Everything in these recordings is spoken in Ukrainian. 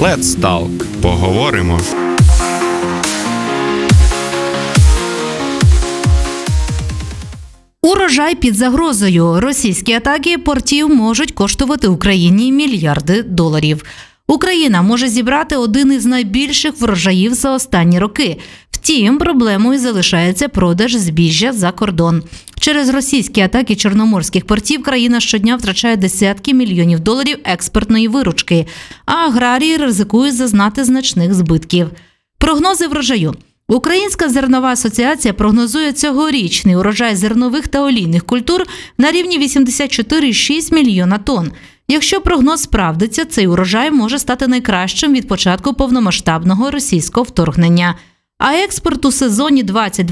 Let's Talk. Поговоримо. Урожай під загрозою. Російські атаки портів можуть коштувати Україні мільярди доларів. Україна може зібрати один із найбільших врожаїв за останні роки. Втім, проблемою залишається продаж збіжжя за кордон. Через російські атаки чорноморських портів країна щодня втрачає десятки мільйонів доларів експортної виручки, а аграрії ризикують зазнати значних збитків. Прогнози врожаю. Українська зернова асоціація прогнозує цьогорічний урожай зернових та олійних культур на рівні 84,6 мільйона тонн. Якщо прогноз справдиться, цей урожай може стати найкращим від початку повномасштабного російського вторгнення. А експорт у сезоні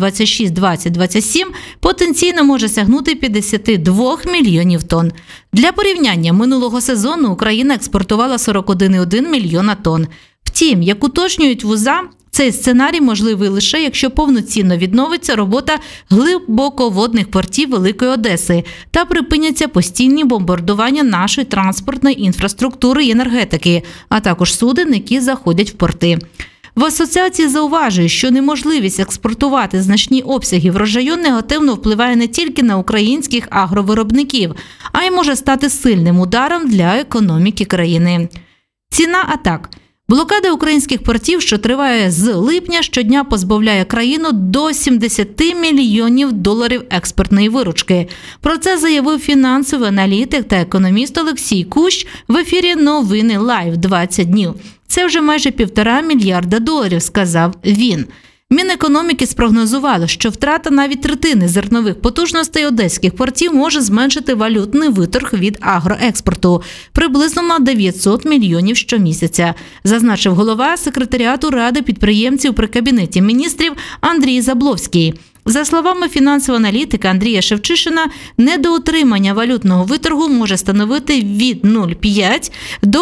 2026-2027 потенційно може сягнути 52 мільйонів тонн. Для порівняння, минулого сезону Україна експортувала 41,1 мільйона тонн. Втім, як уточнюють вуза, цей сценарій можливий лише, якщо повноцінно відновиться робота глибоководних портів Великої Одеси та припиняться постійні бомбардування нашої транспортної інфраструктури і енергетики, а також суден, які заходять в порти. В асоціації зауважують, що неможливість експортувати значні обсяги врожаю негативно впливає не тільки на українських агровиробників, а й може стати сильним ударом для економіки країни. Ціна атак. Блокада українських портів, що триває з липня, щодня позбавляє країну до 70 мільйонів доларів експортної виручки. Про це заявив фінансовий аналітик та економіст Олексій Кущ в ефірі «Новини Лайв 20 днів». Це вже майже 1,5 мільярда доларів, сказав він. Мінекономіки спрогнозувало, що втрата навіть третини зернових потужностей одеських портів може зменшити валютний виторг від агроекспорту приблизно на 900 мільйонів щомісяця, зазначив голова секретаріату Ради підприємців при Кабінеті міністрів Андрій Забловський. За словами фінансового аналітика Андрія Шевчишина, недоотримання валютного виторгу може становити від 0,5 до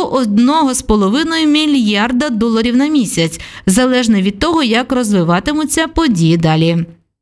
1,5 мільярда доларів на місяць, залежно від того, як розвиватимуться події далі.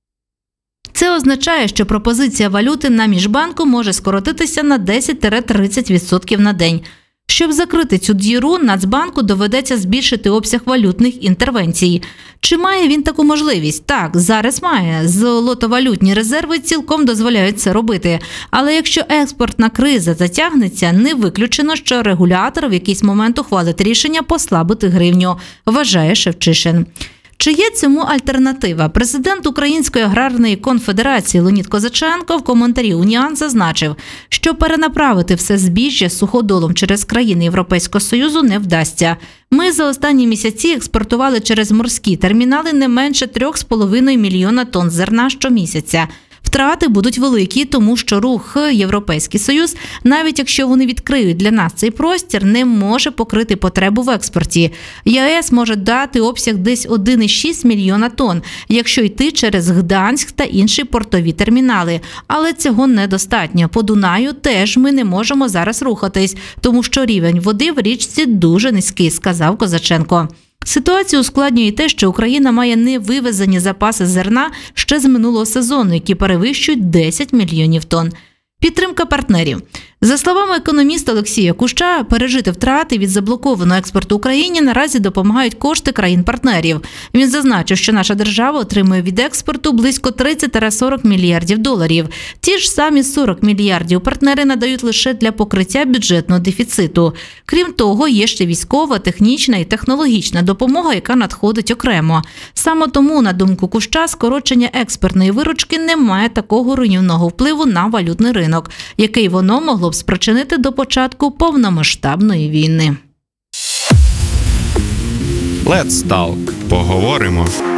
Це означає, що пропозиція валюти на міжбанку може скоротитися на 10-30% на день. Щоб закрити цю діру, Нацбанку доведеться збільшити обсяг валютних інтервенцій. Чи має він таку можливість? Так, зараз має. Золотовалютні резерви цілком дозволяють це робити. Але якщо експортна криза затягнеться, не виключено, що регулятор в якийсь момент ухвалить рішення послабити гривню, вважає Шевчишин. Чи є цьому альтернатива? Президент Української аграрної конфедерації Леонід Козаченко в коментарі «Уніан» зазначив, що перенаправити все збіжжя суходолом через країни Європейського Союзу не вдасться. Ми за останні місяці експортували через морські термінали не менше 3,5 мільйона тонн зерна щомісяця. Втрати будуть великі, тому що рух Європейський Союз, навіть якщо вони відкриють для нас цей простір, не може покрити потребу в експорті. ЄС може дати обсяг десь 1,6 мільйона тонн, якщо йти через Гданськ та інші портові термінали. Але цього недостатньо. По Дунаю теж ми не можемо зараз рухатись, тому що рівень води в річці дуже низький, сказав Козаченко. Ситуацію ускладнює те, що Україна має невивезені запаси зерна ще з минулого сезону, які перевищують 10 мільйонів тонн. Підтримка партнерів. За словами економіста Олексія Куща, пережити втрати від заблокованого експорту Україні наразі допомагають кошти країн-партнерів. Він зазначив, що наша держава отримує від експорту близько 30-40 мільярдів доларів. Ті ж самі 40 мільярдів партнери надають лише для покриття бюджетного дефіциту. Крім того, є ще військова, технічна і технологічна допомога, яка надходить окремо. Саме тому, на думку Куща, скорочення експортної виручки не має такого руйнівного впливу на валютний ринок, який воно могло б спричинити до початку повномасштабної війни. Let's Talk. Поговоримо.